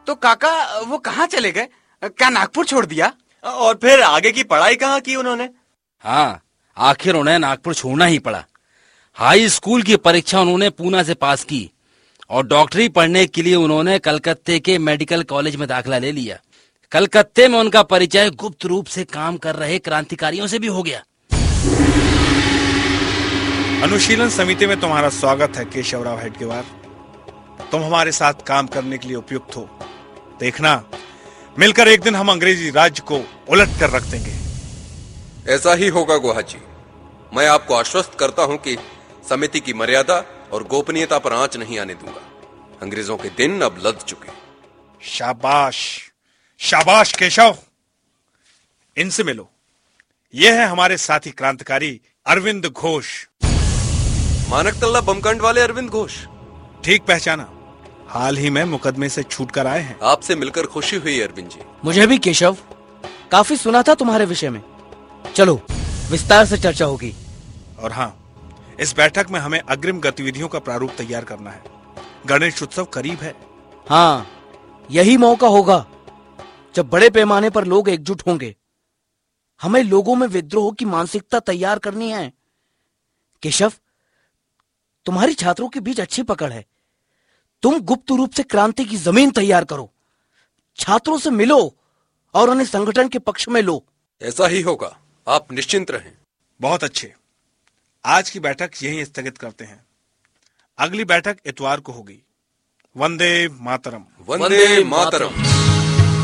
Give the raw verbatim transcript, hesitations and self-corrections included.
तो काका वो कहाँ चले गए? क्या नागपुर छोड़ दिया? और फिर आगे की पढ़ाई कहाँ की उन्होंने? हाँ, आखिर उन्हें नागपुर छोड़ना ही पड़ा। हाई स्कूल की परीक्षा उन्होंने पूना से पास की और डॉक्टरी पढ़ने के लिए उन्होंने कलकत्ते के मेडिकल कॉलेज में दाखिला ले लिया। कलकत्ते में उनका परिचय गुप्त रूप से काम कर रहे क्रांतिकारियों से भी हो गया। अनुशीलन समिति में तुम्हारा स्वागत है केशवराव हेडगेवार। तुम हमारे साथ काम करने के लिए उपयुक्त हो। देखना, मिलकर एक दिन हम अंग्रेजी राज्य को उलट कर रख देंगे। ऐसा ही होगा गुहा जी। मैं आपको आश्वस्त करता हूं कि समिति की मर्यादा और गोपनीयता पर आंच नहीं आने दूंगा। अंग्रेजों के दिन अब लद चुके। शाबाश, शाबाश केशव। इनसे मिलो। यह है हमारे साथी क्रांतिकारी अरविंद घोष। मानकतल्ला बमकांड वाले अरविंद घोष? ठीक पहचाना। हाल ही में मुकदमे से छूट कर आए हैं। आपसे मिलकर खुशी हुई अरविंद जी। मुझे भी केशव, काफी सुना था तुम्हारे विषय में। चलो विस्तार से चर्चा होगी। और हाँ, इस बैठक में हमें अग्रिम गतिविधियों का प्रारूप तैयार करना है। गणेश उत्सव करीब है। हाँ, यही मौका होगा जब बड़े पैमाने पर लोग एकजुट होंगे। हमें लोगों में विद्रोह की मानसिकता तैयार करनी है। केशव, तुम्हारी छात्रों के बीच अच्छी पकड़ है। तुम गुप्त रूप से क्रांति की जमीन तैयार करो, छात्रों से मिलो और उन्हें संगठन के पक्ष में लो। ऐसा ही होगा, आप निश्चिंत रहें। बहुत अच्छे। आज की बैठक यहीं स्थगित करते हैं। अगली बैठक इतवार को होगी। वंदे मातरम। वंदे मातरम।